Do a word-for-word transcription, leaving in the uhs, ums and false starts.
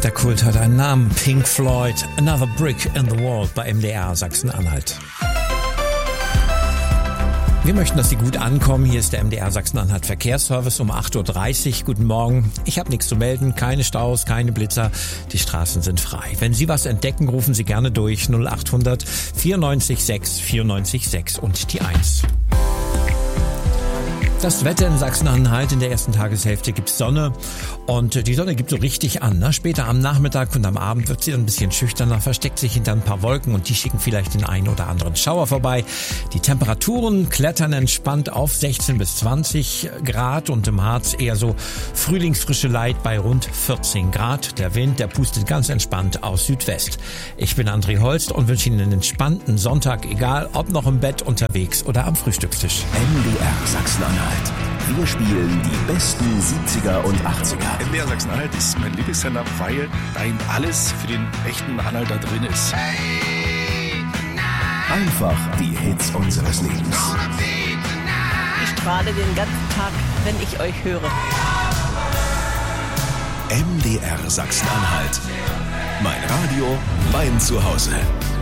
Der Kult hat einen Namen. Pink Floyd, Another Brick in the Wall bei M D R Sachsen-Anhalt. Wir möchten, dass Sie gut ankommen. Hier ist der M D R Sachsen-Anhalt Verkehrsservice um acht Uhr dreißig. Guten Morgen. Ich habe nichts zu melden. Keine Staus, keine Blitzer. Die Straßen sind frei. Wenn Sie was entdecken, rufen Sie gerne durch null acht hundert vierundneunzig sechs vierundneunzig sechs und die eins. Das Wetter in Sachsen-Anhalt: in der ersten Tageshälfte gibt's Sonne und die Sonne gibt so richtig an. Ne? Später am Nachmittag und am Abend wird sie dann ein bisschen schüchterner, versteckt sich hinter ein paar Wolken und die schicken vielleicht den einen oder anderen Schauer vorbei. Die Temperaturen klettern entspannt auf sechzehn bis zwanzig Grad und im Harz eher so frühlingsfrische Light bei rund vierzehn Grad. Der Wind, der pustet ganz entspannt aus Südwest. Ich bin André Holst und wünsche Ihnen einen entspannten Sonntag, egal ob noch im Bett, unterwegs oder am Frühstückstisch. M D R Sachsen-Anhalt. Wir spielen die besten siebziger und achtziger. M D R Sachsen-Anhalt ist mein Lieblingssender, weil da eben alles für den echten Anhalter drin ist. Einfach die Hits unseres Lebens. Ich strahle den ganzen Tag, wenn ich euch höre. M D R Sachsen-Anhalt. Mein Radio, mein Zuhause.